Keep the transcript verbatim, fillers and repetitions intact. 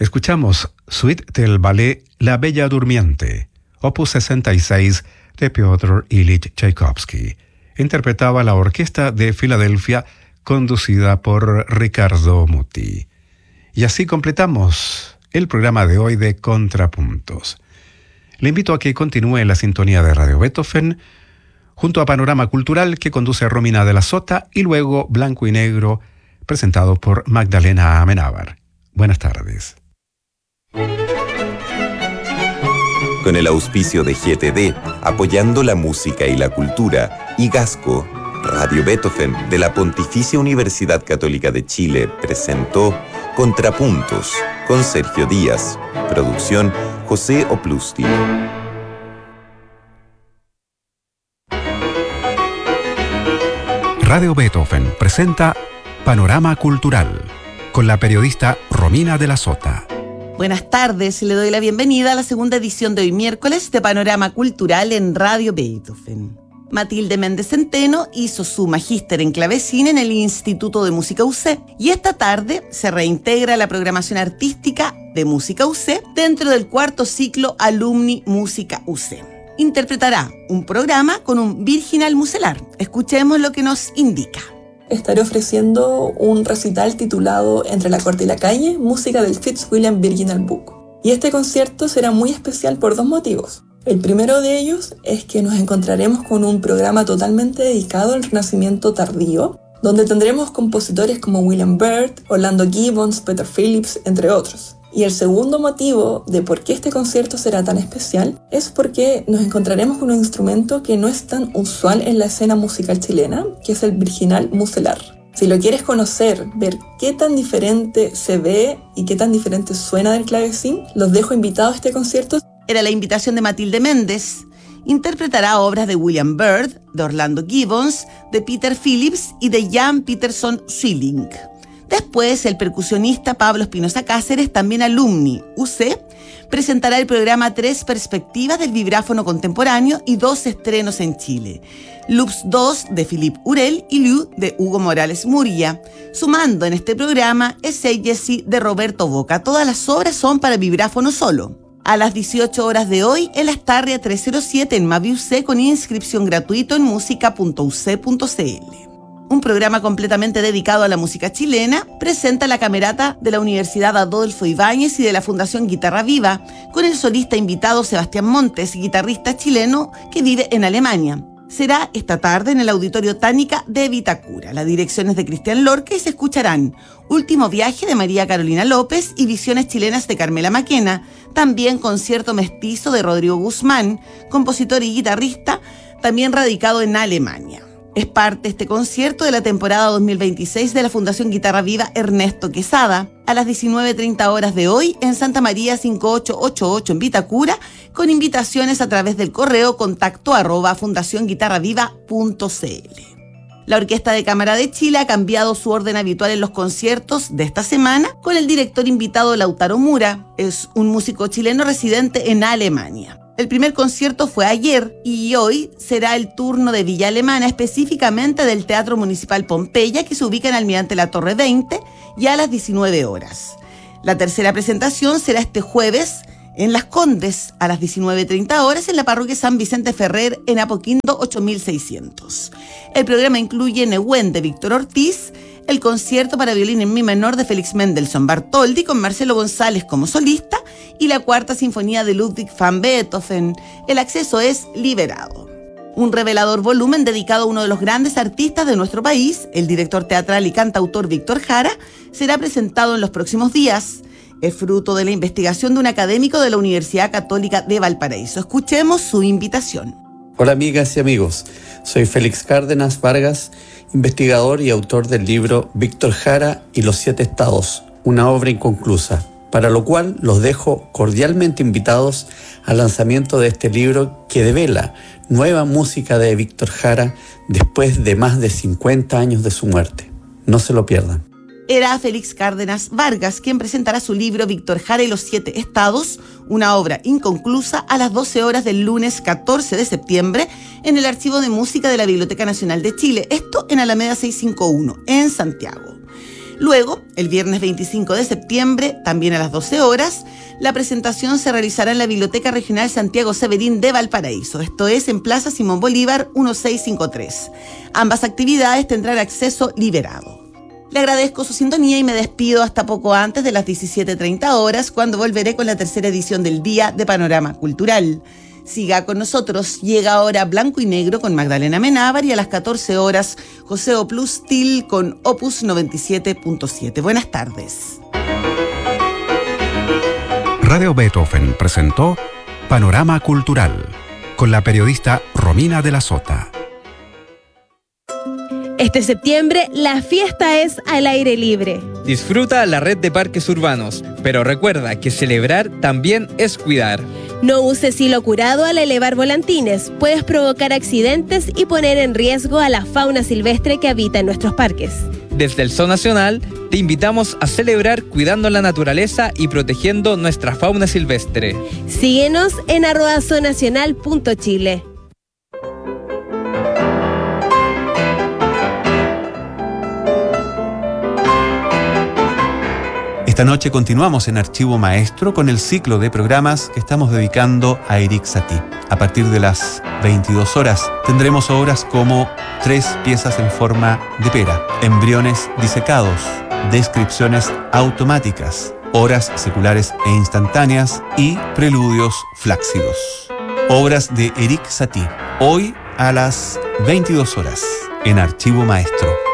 Escuchamos Suite del ballet La Bella Durmiente, opus sesenta y seis de Piotr Ilich Tchaikovsky. Interpretaba la Orquesta de Filadelfia, conducida por Ricardo Muti. Y así completamos el programa de hoy de Contrapuntos. Le invito a que continúe en la sintonía de Radio Beethoven, junto a Panorama Cultural, que conduce Romina de la Sota, y luego Blanco y Negro, presentado por Magdalena Amenábar. Buenas tardes. Con el auspicio de G T D, apoyando la música y la cultura, y Gasco, Radio Beethoven de la Pontificia Universidad Católica de Chile presentó Contrapuntos con Sergio Díaz. Producción José Oplusti. Radio Beethoven presenta Panorama Cultural con la periodista Romina de la Sota. Buenas tardes, le doy la bienvenida a la segunda edición de hoy miércoles de Panorama Cultural en Radio Beethoven. Matilde Méndez Centeno hizo su magíster en clavecín en el Instituto de Música U C y esta tarde se reintegra la programación artística de Música U C dentro del cuarto ciclo Alumni Música U C. Interpretará un programa con un virginal muselar. Escuchemos lo que nos indica. Estaré ofreciendo un recital titulado Entre la corte y la calle, música del Fitzwilliam Virginal Book. Y este concierto será muy especial por dos motivos. El primero de ellos es que nos encontraremos con un programa totalmente dedicado al Renacimiento tardío, donde tendremos compositores como William Byrd, Orlando Gibbons, Peter Phillips, entre otros. Y el segundo motivo de por qué este concierto será tan especial es porque nos encontraremos con un instrumento que no es tan usual en la escena musical chilena, que es el virginal muselar. Si lo quieres conocer, ver qué tan diferente se ve y qué tan diferente suena del clavecín, los dejo invitados a este concierto. Era la invitación de Matilde Méndez. Interpretará obras de William Byrd, de Orlando Gibbons, de Peter Phillips y de Jan Peterson Schilling. Después, el percusionista Pablo Espinosa Cáceres, también alumni U C, presentará el programa Tres Perspectivas del Vibráfono Contemporáneo y dos estrenos en Chile. Lux dos de Philippe Urel y Liu de Hugo Morales Murilla. Sumando en este programa Essayesi de Roberto Boca. Todas las obras son para vibráfono solo. A las dieciocho horas de hoy, en la Astarria trescientos siete en Mavi U C con inscripción gratuita en música punto u c punto c l. Un programa completamente dedicado a la música chilena, presenta la camerata de la Universidad Adolfo Ibáñez y de la Fundación Guitarra Viva, con el solista invitado Sebastián Montes, guitarrista chileno que vive en Alemania. Será esta tarde en el Auditorio Tánica de Vitacura. Las direcciones de Cristian Lorca y se escucharán Último Viaje de María Carolina López y Visiones Chilenas de Carmela Maquena, también Concierto Mestizo de Rodrigo Guzmán, compositor y guitarrista, también radicado en Alemania. Es parte este concierto de la temporada dos mil veintiséis de la Fundación Guitarra Viva Ernesto Quesada, a las diecinueve treinta horas de hoy en Santa María cinco ocho ocho ocho en Vitacura, con invitaciones a través del correo contacto arroba fundacionguitarraviva punto c l. La Orquesta de Cámara de Chile ha cambiado su orden habitual en los conciertos de esta semana con el director invitado Lautaro Mura. Es un músico chileno residente en Alemania. El primer concierto fue ayer y hoy será el turno de Villa Alemana, específicamente del Teatro Municipal Pompeya, que se ubica en Almirante La Torre veinte, y a las diecinueve horas. La tercera presentación será este jueves en Las Condes, a las diecinueve treinta horas, en la parroquia San Vicente Ferrer, en Apoquindo ocho mil seiscientos. El programa incluye Nehuen de Víctor Ortiz, el concierto para violín en mi menor de Félix Mendelssohn Bartholdy con Marcelo González como solista y la cuarta sinfonía de Ludwig van Beethoven. El acceso es liberado. Un revelador volumen dedicado a uno de los grandes artistas de nuestro país, el director teatral y cantautor Víctor Jara, será presentado en los próximos días. Es fruto de la investigación de un académico de la Universidad Católica de Valparaíso. Escuchemos su invitación. Hola amigas y amigos, soy Félix Cárdenas Vargas, investigador y autor del libro Víctor Jara y los siete estados, una obra inconclusa, para lo cual los dejo cordialmente invitados al lanzamiento de este libro que devela nueva música de Víctor Jara después de más de cincuenta años de su muerte. No se lo pierdan. Era Félix Cárdenas Vargas quien presentará su libro Víctor Jara y los siete estados, una obra inconclusa, a las doce horas del lunes catorce de septiembre en el Archivo de Música de la Biblioteca Nacional de Chile, esto en Alameda seiscientos cincuenta y uno, en Santiago. Luego, el viernes veinticinco de septiembre, también a las doce horas, la presentación se realizará en la Biblioteca Regional Santiago Severín de Valparaíso, esto es en Plaza Simón Bolívar dieciséis cincuenta y tres. Ambas actividades tendrán acceso liberado. Le agradezco su sintonía y me despido hasta poco antes de las diecisiete treinta horas, cuando volveré con la tercera edición del Día de Panorama Cultural. Siga con nosotros, llega ahora Blanco y Negro con Magdalena Menábar y a las catorce horas José Plus Til con Opus noventa y siete punto siete. Buenas tardes. Radio Beethoven presentó Panorama Cultural con la periodista Romina de la Sota. Este septiembre la fiesta es al aire libre. Disfruta la red de parques urbanos, pero recuerda que celebrar también es cuidar. No uses hilo curado al elevar volantines, puedes provocar accidentes y poner en riesgo a la fauna silvestre que habita en nuestros parques. Desde el Zoo Nacional te invitamos a celebrar cuidando la naturaleza y protegiendo nuestra fauna silvestre. Síguenos en arroba zoonacional punto chile. Esta noche continuamos en Archivo Maestro con el ciclo de programas que estamos dedicando a Erik Satie. A partir de las veintidós horas tendremos obras como Tres piezas en forma de pera, Embriones disecados, Descripciones automáticas, Horas seculares e instantáneas y Preludios flácidos. Obras de Erik Satie, hoy a las veintidós horas en Archivo Maestro.